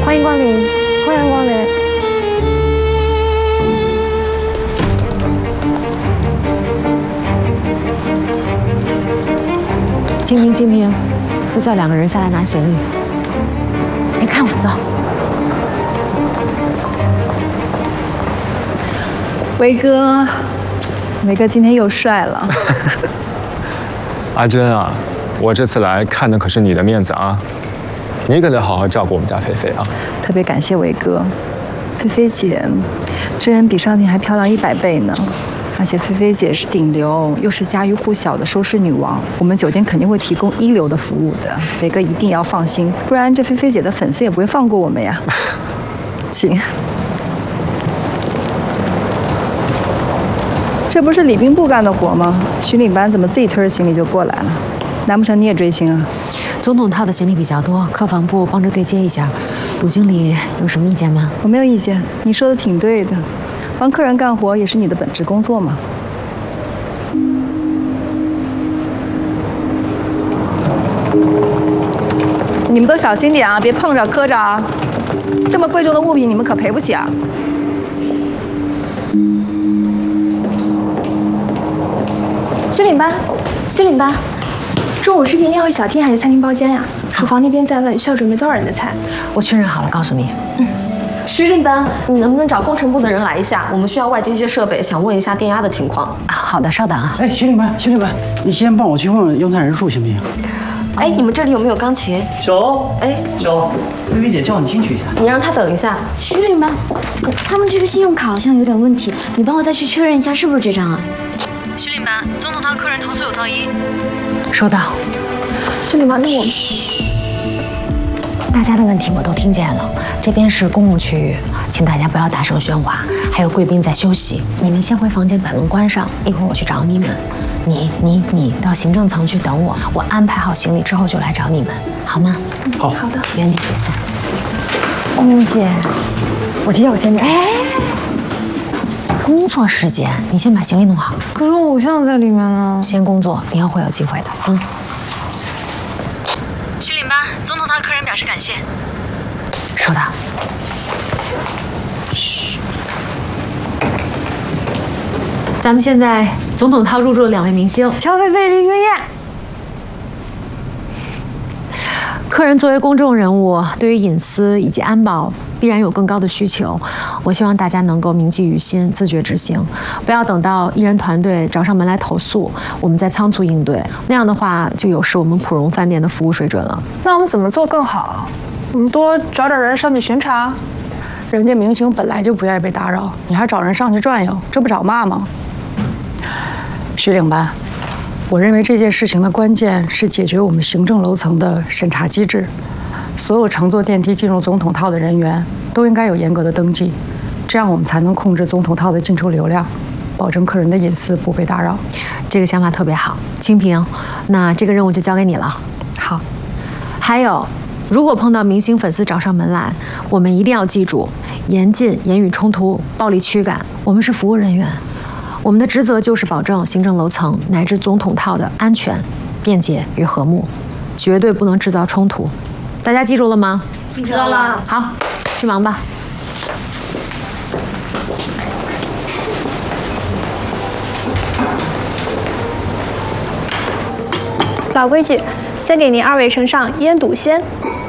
欢迎光临，欢迎光临。清平，清平，再叫2个人下来拿行李。别看我，走。 维哥，维哥今天又帅了。 阿珍啊，我这次来看的可是你的面子啊，你可得好好照顾我们家菲菲啊。 特别感谢维哥，菲菲姐，这人比上镜还漂亮100倍呢。而且菲菲姐是顶流，又是家喻户晓的收视女王，我们酒店肯定会提供1流的服务的。维哥一定要放心，不然这菲菲姐的粉丝也不会放过我们呀。请。这不是礼宾部干的活吗？徐领班怎么自己推着行李就过来了？难不成你也追星啊？ 总统套的行李比较多，客房部帮着对接一下。鲁经理有什么意见吗？ 我没有意见，你说的挺对的。帮客人干活也是你的本职工作嘛。你们都小心点啊，别碰着磕着啊！这么贵重的物品你们可赔不起啊！ 徐领班，徐领班，中午是便要去小厅还是餐厅包间呀？厨房那边在问需要准备多少人的菜。 我确认好了，告诉你。 徐领班，你能不能找工程部的人来一下？我们需要外接一些设备，想问一下电压的情况。 好的，稍等啊。 哎，徐领班，徐领班，你先帮我去问问用餐人数行不行？ 哎，你们这里有没有钢琴？ 手， 哎， 手，薇薇姐叫你进去一下。 你让她等一下。 徐领班，他们这个信用卡好像有点问题，你帮我再去确认一下是不是这张啊？ 徐领班，总统套客人投诉有噪音。 收到。 徐领班，那我…… 大家的问题我都听见了，这边是公共区域，请大家不要大声喧哗。还有贵宾在休息，你们先回房间把门关上，一会儿我去找你们。你到行政层去等我，我安排好行李之后就来找你们，好吗？ 好， 好的。 原地解散。 姐，我去要个签名。哎， 工作时间，你先把行李弄好。 可是我偶像在里面呢。 先工作，以后会有机会的啊。 徐领班，总统套客人表示感谢。 收到。嘘。咱们现在总统套入住了2位明星， 乔菲菲、李云燕。 客人作为公众人物，对于隐私以及安保必然有更高的需求。我希望大家能够铭记于心，自觉执行，不要等到艺人团队找上门来投诉，我们再仓促应对，那样的话就有失我们普荣饭店的服务水准了。 那我们怎么做更好？我们多找点人上去巡查。人家明星本来就不愿意被打扰，你还找人上去转悠，这不找骂吗？徐领班，我认为这件事情的关键是解决我们行政楼层的审查机制。所有乘坐电梯进入总统套的人员都应该有严格的登记，这样我们才能控制总统套的进出流量，保证客人的隐私不被打扰。 这个想法特别好，清平，那这个任务就交给你了。 好， 还有，如果碰到明星粉丝找上门来，我们一定要记住，严禁言语冲突、暴力驱赶。我们是服务人员，我们的职责就是保证行政楼层乃至总统套的安全、便捷与和睦，绝对不能制造冲突。大家记住了吗？ 知道了。 好，去忙吧。 老规矩，先给您2位呈上腌笃鲜。